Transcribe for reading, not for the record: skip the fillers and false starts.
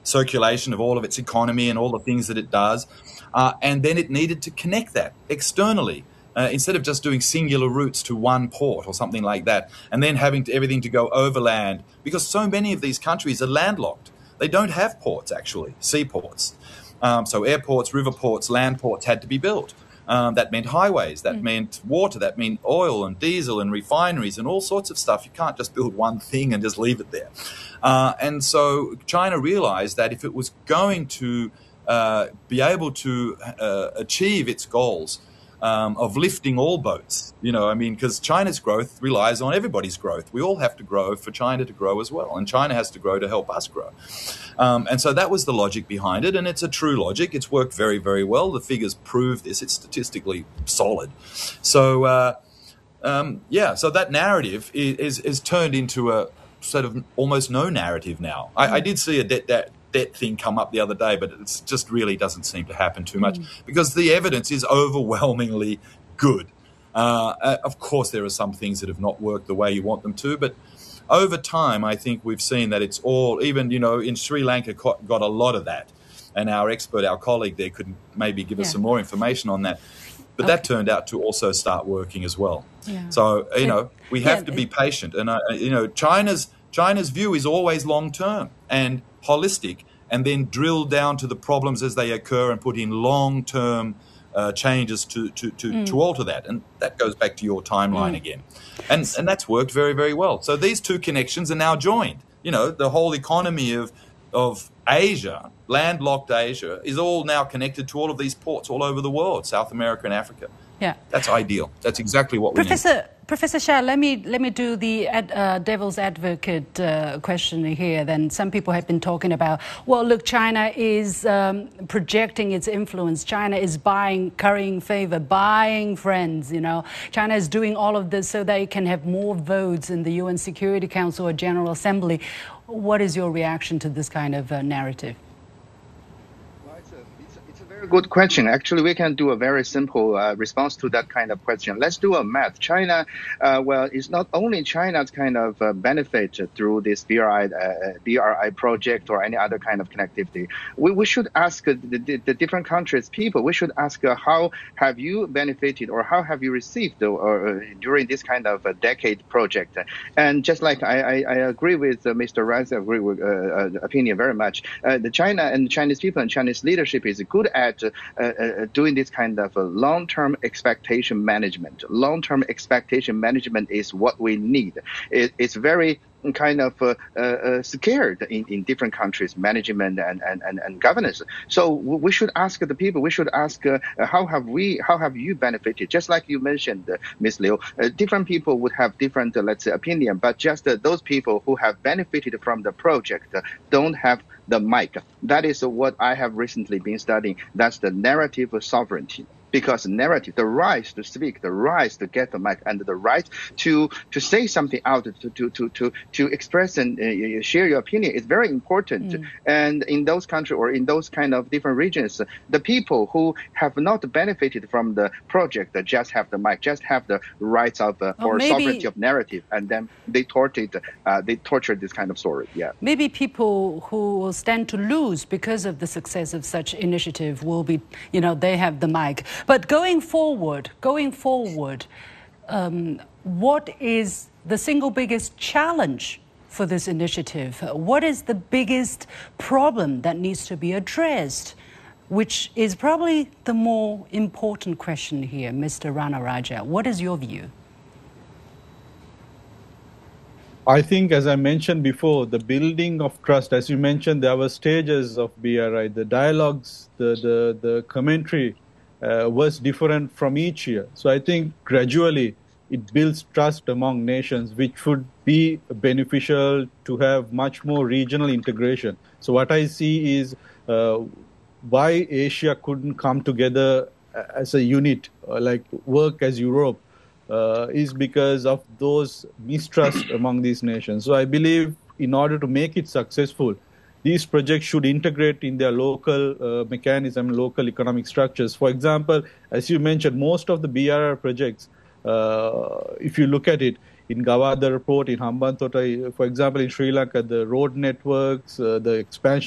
circulation of all of its economy and all the things that it does. And then it needed to connect that externally. Instead of just doing singular routes to one port or something like that, and then having everything to go overland, because so many of these countries are landlocked. They don't have ports, actually, seaports. So airports, river ports, land ports had to be built. That meant highways, that meant water, that meant oil and diesel and refineries and all sorts of stuff. You can't just build one thing and just leave it there. And so China realized that if it was going to be able to achieve its goals, of lifting all boats, because China's growth relies on everybody's growth. We all have to grow for China to grow as well, and China has to grow to help us grow. And so that was the logic behind it, and it's a true logic. It's worked very, very well. The figures prove this. It's statistically solid. So, so that narrative is turned into a sort of almost no narrative now. I did see a debt thing come up the other day, but it just really doesn't seem to happen too much because the evidence is overwhelmingly good. Of course, there are some things that have not worked the way you want them to, but over time, I think we've seen that it's all, even, in Sri Lanka got a lot of that. And our expert, our colleague there could maybe give us some more information on that. But that turned out to also start working as well. Yeah. So, we have to be patient. And, China's view is always long-term and holistic, and then drill down to the problems as they occur and put in long-term changes to alter that. And that goes back to your timeline again. And that's worked very, very well. So these two connections are now joined. The whole economy of Asia, landlocked Asia, is all now connected to all of these ports all over the world, South America and Africa. Yeah, that's ideal. That's exactly what we need. Professor Shah, let me do the devil's advocate question here. Then some people have been talking about, well, look, China is projecting its influence. China is currying favor, buying friends. China is doing all of this so they can have more votes in the UN Security Council or General Assembly. What is your reaction to this kind of narrative? Very good question. Actually, we can do a very simple response to that kind of question. Let's do a math. China, it's not only China's kind of benefit through this BRI project or any other kind of connectivity. We should ask the different countries' people. We should ask how have you benefited or how have you received during this kind of decade project. And just like I agree with Mr. Rice, I agree with opinion very much. The China and Chinese people and Chinese leadership is good at doing this kind of long-term expectation management. Long-term expectation management is what we need. It's very kind of scared in different countries, management and governance. So we should ask the people. We should ask how have you benefited? Just like you mentioned, Ms. Liu, different people would have different, opinion. But just those people who have benefited from the project don't have the mic. That is what I have recently been studying. That's the narrative of sovereignty. Because narrative, the right to speak, the right to get the mic, and the right to say something out, to express and share your opinion is very important. And in those countries or in those kind of different regions, the people who have not benefited from the project just have the mic, just have the rights of or sovereignty of narrative, and then they torture this kind of story. Yeah. Maybe people who will stand to lose because of the success of such initiative will be, they have the mic. But going forward, what is the single biggest challenge for this initiative? What is the biggest problem that needs to be addressed, which is probably the more important question here, Mr. Ranaraja? What is your view? I think, as I mentioned before, the building of trust, as you mentioned, there were stages of BRI, the dialogues, the commentary, was different from each year. So I think gradually it builds trust among nations, which would be beneficial to have much more regional integration. So what I see is why Asia couldn't come together as a unit, like work as Europe, is because of those mistrust among these nations. So I believe in order to make it successful, these projects should integrate in their local mechanism, local economic structures. For example, as you mentioned, most of the BRR projects, if you look at it, in Gwadar Port, in Hambantota, for example, in Sri Lanka, the road networks, the expansion